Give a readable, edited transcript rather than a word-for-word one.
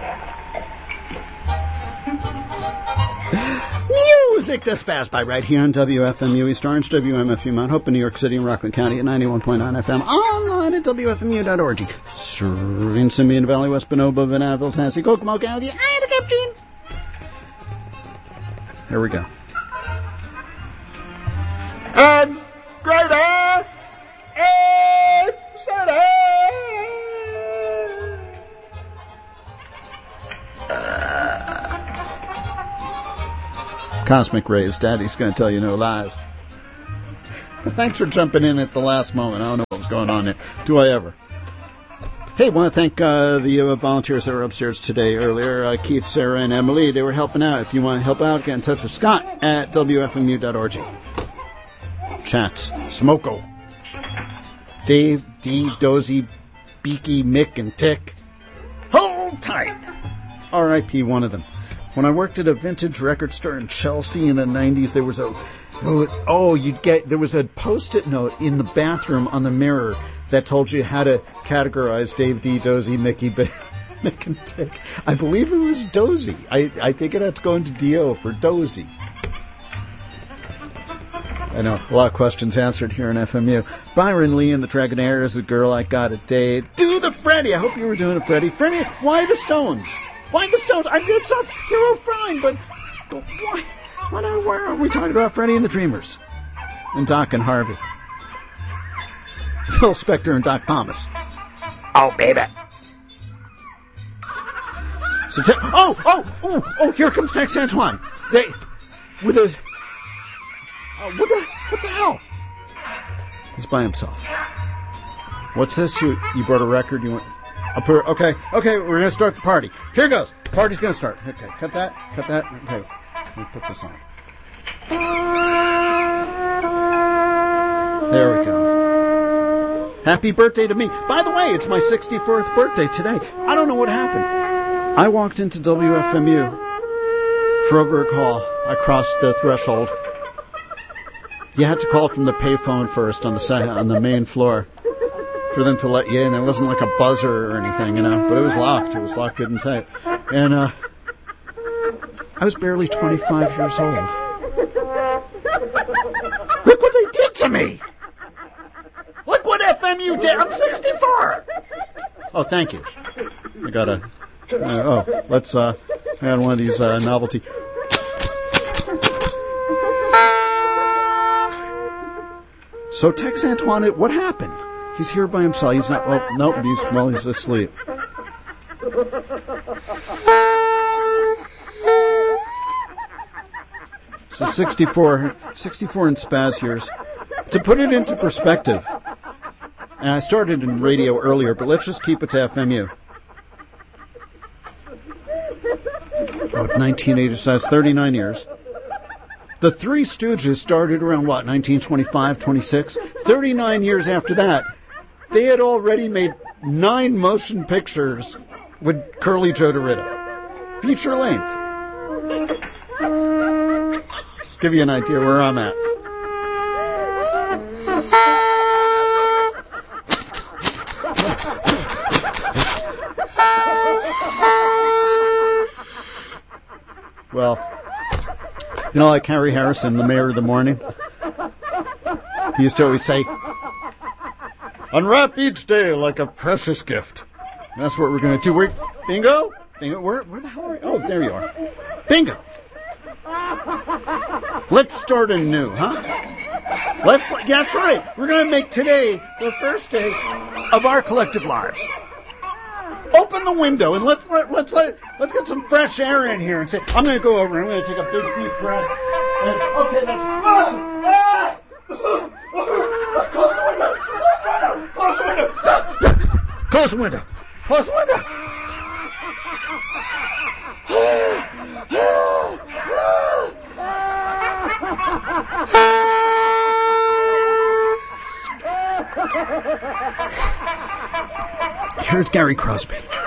Music Dispatch by right here on WFMU East Orange, WMFU Mount Hope in New York City and Rockland County at 91.9 FM, online at WFMU.org. Serving Simeon Valley, West Bonobo, Benadville, Tennessee, Kokomo County, and Captain. Here we go. And greater and city. Cosmic Rays, Daddy's going to tell you no lies. Thanks for jumping in at the last moment. I don't know what was going on there. Do I ever? Hey, want to thank the volunteers that were upstairs today earlier. Keith, Sarah, and Emily. They were helping out. If you want to help out, get in touch with Scott at WFMU.org. Chats. Smoko. Dave, D, Dozy, Beaky, Mick, and Tick. Hold tight. R.I.P. one of them. When I worked at a vintage record store in Chelsea in the 90s, there was there was a Post-it note in the bathroom on the mirror that told you how to categorize Dave, D, Dozy, Mickey, Mick, and Tick. I believe it was Dozy. I think it had to go into D.O. for Dozy. I know, a lot of questions answered here in FMU. Byron Lee and the Dragonair is a girl I got a date. Do the Freddy! I hope you were doing it, Freddy. Freddy, why the Stones? Why the Stones? They're all fine, but why? Why are we talking about Freddie and the Dreamers? And Doc and Harvey. Phil Spector and Doc Thomas. Oh, baby. So here comes Tex Antoine. What the hell? He's by himself. What's this? You brought a record? You want... Okay, we're going to start the party. Here goes. Party's going to start. Okay, cut that. Okay, let me put this on. There we go. Happy birthday to me. By the way, it's my 64th birthday today. I don't know what happened. I walked into WFMU for over a call. I crossed the threshold. You had to call from the payphone first on the main floor for them to let you in. It wasn't like a buzzer or anything, but it was locked. It was locked good and tight. And I was barely 25 years old. Look what they did to me! Look what FMU did! I'm 64! Oh, thank you. I got a... let's... I got one of these novelty... So Tex Antoine, what happened? He's here by himself. He's not... Well, nope, he's asleep. So 64 in spaz years. To put it into perspective, and I started in radio earlier, but let's just keep it to FMU. 1980, so that's 39 years. The Three Stooges started around, 1925, 26? 39 years after that, they had already made 9 motion pictures with Curly Joe DeRitta. Feature length. Just give you an idea where I'm at. Well, like Harry Harrison, the mayor of the morning, he used to always say, unwrap each day like a precious gift. And that's what we're going to do. Bingo? Where the hell are you? Oh, there you are. Bingo. Let's start anew, huh? That's right. We're going to make today the first day of our collective lives. Open the window and let's get some fresh air in here and say, I'm going to go over and I'm going to take a big deep breath. And, okay, that's... Close the window! Close the window! Close the window! Close the window! Here's Gary Crosby.